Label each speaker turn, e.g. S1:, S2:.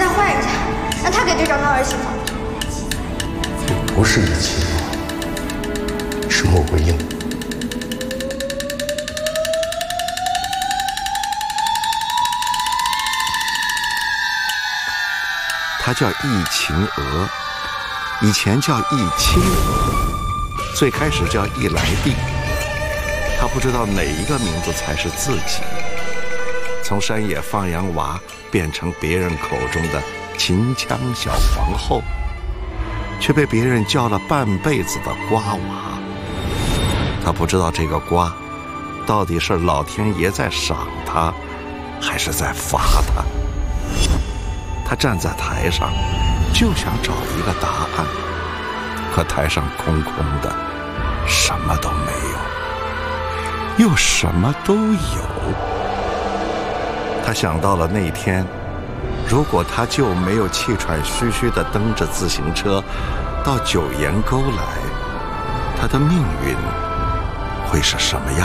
S1: 再换人家，让他给队长当儿媳妇。
S2: 不是你亲妈，是穆桂英。
S3: 她叫易晴娥，以前叫易青娥，最开始叫易来娣。她不知道哪一个名字才是自己。从山野放羊娃变成别人口中的秦腔小皇后，却被别人叫了半辈子的瓜娃。她不知道这个瓜到底是老天爷在赏她，还是在罚她。她站在台上，就想找一个答案，可台上空空的，什么都没有，又什么都有。她想到了那天，如果她就没有气喘吁吁地蹬着自行车到九岩沟来，她的命运会是什么样